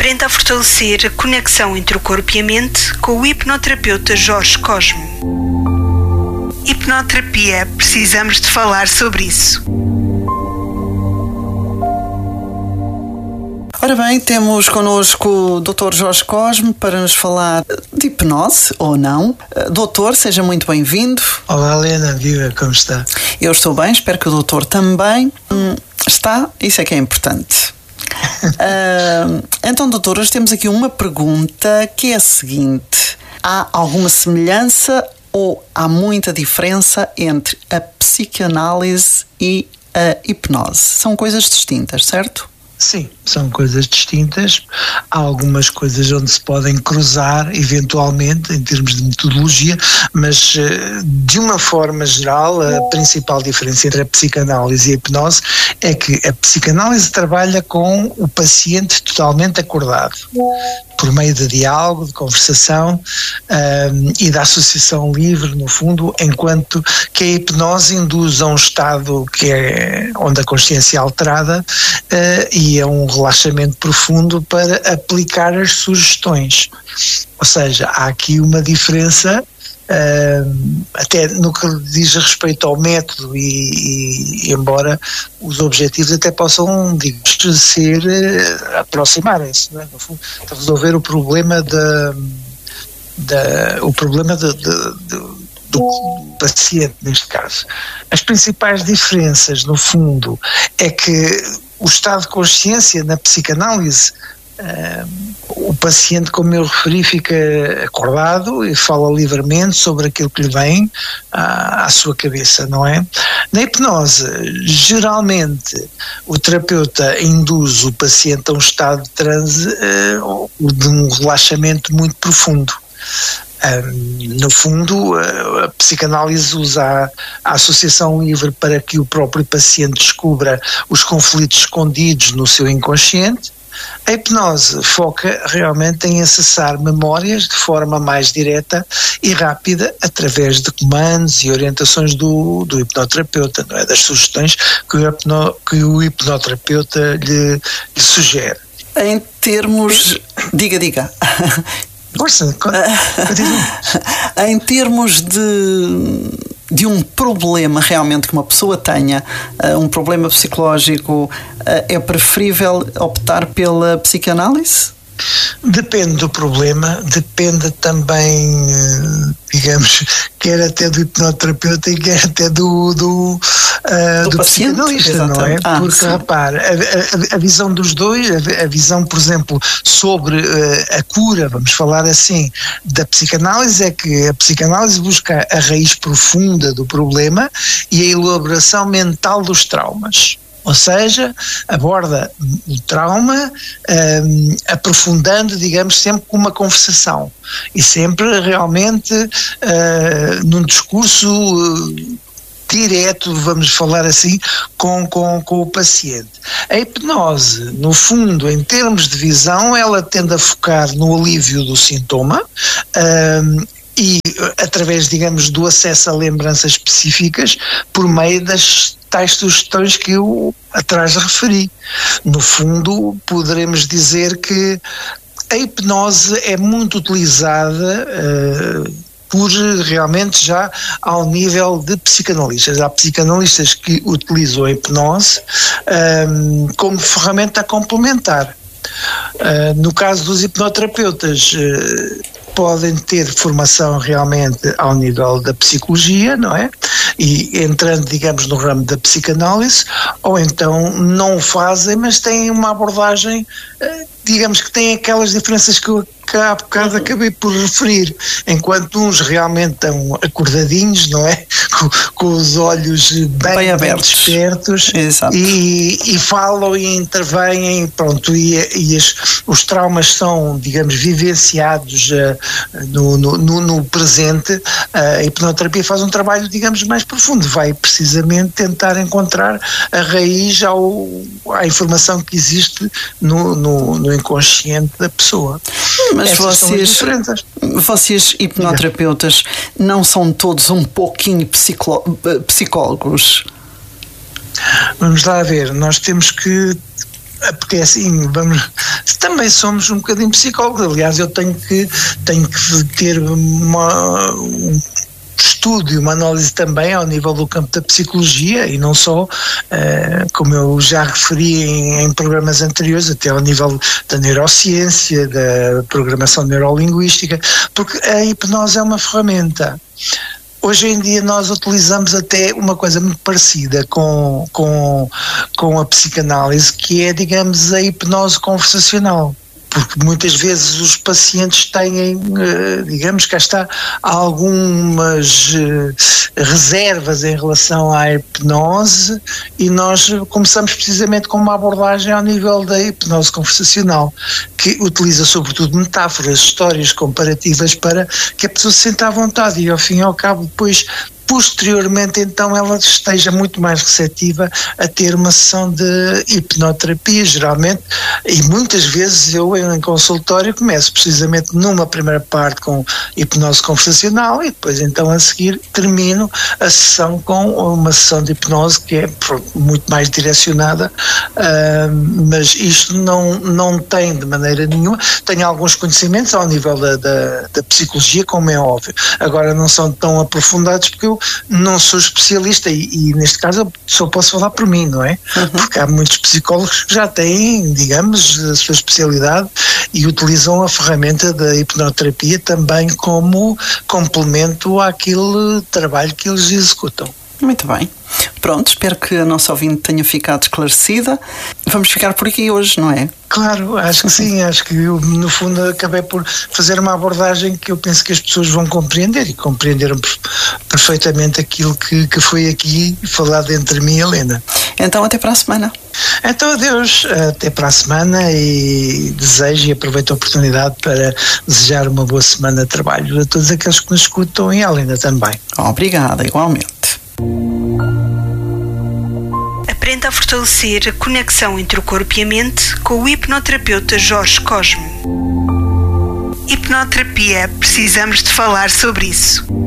Aprenda a fortalecer a conexão entre o corpo e a mente com o hipnoterapeuta Jorge Cosme. Hipnoterapia, precisamos de falar sobre isso. Ora bem, temos connosco o Dr. Jorge Cosme para nos falar de hipnose, ou não. Doutor, seja muito bem-vindo. Olá, Helena, viva, como está? Eu estou bem, espero que o doutor também está, isso é que é importante. Então, doutor, hoje temos aqui uma pergunta que é a seguinte: há alguma semelhança ou há muita diferença entre a psicanálise e a hipnose? São coisas distintas, certo? Sim, são coisas distintas. Há algumas coisas onde se podem cruzar, eventualmente, em termos de metodologia, mas de uma forma geral, a principal diferença entre a psicanálise e a hipnose é que a psicanálise trabalha com o paciente totalmente acordado, por meio de diálogo, de conversação e da associação livre, no fundo, enquanto que a hipnose induz a um estado que é onde a consciência é alterada e a um relaxamento profundo para aplicar as sugestões. Ou seja, há aqui uma diferença até no que diz respeito ao método e embora os objetivos até possam, digamos, ser aproximarem-se, não é? No fundo, de resolver o problema do paciente, neste caso. As principais diferenças, no fundo, é que o estado de consciência na psicanálise, o paciente, como eu referi, fica acordado e fala livremente sobre aquilo que lhe vem à sua cabeça, não é? Na hipnose, geralmente, o terapeuta induz o paciente a um estado de transe, de um relaxamento muito profundo. No fundo, a psicanálise usa a associação livre para que o próprio paciente descubra os conflitos escondidos no seu inconsciente. A hipnose foca realmente em acessar memórias de forma mais direta e rápida através de comandos e orientações do hipnoterapeuta, não é? Das sugestões que o hipnoterapeuta lhe sugere. Em termos... Diga. Força, em termos de um problema realmente que uma pessoa tenha, um problema psicológico, é preferível optar pela psicanálise? Depende do problema, depende também, digamos, quer até do hipnoterapeuta e quer até do psicanalista, exatamente. Não é? Porque, repare, a visão dos dois, a visão, por exemplo, sobre a cura, vamos falar assim, da psicanálise, é que a psicanálise busca a raiz profunda do problema e a elaboração mental dos traumas. Ou seja, aborda o trauma aprofundando, digamos, sempre com uma conversação e sempre realmente num discurso direto, vamos falar assim, com o paciente. A hipnose, no fundo, em termos de visão, ela tende a focar no alívio do sintoma e através, digamos, do acesso a lembranças específicas por meio das tais sugestões que eu atrás referi. No fundo, poderemos dizer que a hipnose é muito utilizada por realmente já ao nível de psicanalistas. Há psicanalistas que utilizam a hipnose como ferramenta complementar. No caso dos hipnoterapeutas, podem ter formação realmente ao nível da psicologia, não é? E entrando, digamos, no ramo da psicanálise, ou então não o fazem, mas têm uma abordagem, digamos que tem aquelas diferenças que eu há bocado acabei por referir, enquanto uns realmente estão acordadinhos, não é? Com os olhos bem abertos, despertos e falam e intervêm, pronto, os traumas são, digamos, vivenciados no presente. A hipnoterapia faz um trabalho, digamos, mais profundo, vai precisamente tentar encontrar a raiz à informação que existe no inconsciente da pessoa. Mas vocês hipnoterapeutas não são todos um pouquinho psicólogos? Vamos lá ver, nós temos que, porque assim, também somos um bocadinho psicólogos. Aliás, eu tenho que ter um estudo, uma análise também ao nível do campo da psicologia e não só, como eu já referi em programas anteriores, até ao nível da neurociência, da programação neurolinguística, porque a hipnose é uma ferramenta. Hoje em dia nós utilizamos até uma coisa muito parecida com a psicanálise, que é, digamos, a hipnose conversacional. Porque muitas vezes os pacientes têm, digamos, cá está, algumas reservas em relação à hipnose, e nós começamos precisamente com uma abordagem ao nível da hipnose conversacional, que utiliza sobretudo metáforas, histórias comparativas para que a pessoa se sinta à vontade e ao fim e ao cabo depois posteriormente então ela esteja muito mais receptiva a ter uma sessão de hipnoterapia, geralmente, e muitas vezes eu em consultório começo precisamente numa primeira parte com hipnose conversacional e depois então a seguir termino a sessão com uma sessão de hipnose que é muito mais direcionada, mas isto não tem de maneira nenhuma, tenho alguns conhecimentos ao nível da psicologia, como é óbvio, agora não são tão aprofundados porque eu não sou especialista e neste caso eu só posso falar por mim, não é? Porque há muitos psicólogos que já têm, digamos, a sua especialidade e utilizam a ferramenta da hipnoterapia também como complemento àquele trabalho que eles executam. Muito bem. Pronto, espero que a nossa ouvinte tenha ficado esclarecida. Vamos ficar por aqui hoje, não é? Claro, acho que sim, acho que eu, no fundo, acabei por fazer uma abordagem que eu penso que as pessoas vão compreender e compreenderam perfeitamente aquilo que foi aqui falado entre mim e a Helena. Então, até para a semana. Então, adeus, até para a semana e desejo e aproveito a oportunidade para desejar uma boa semana de trabalho a todos aqueles que nos escutam e a Helena também. Obrigada, igualmente. Aprenda a fortalecer a conexão entre o corpo e a mente com o hipnoterapeuta Jorge Cosme. Hipnoterapia, precisamos de falar sobre isso.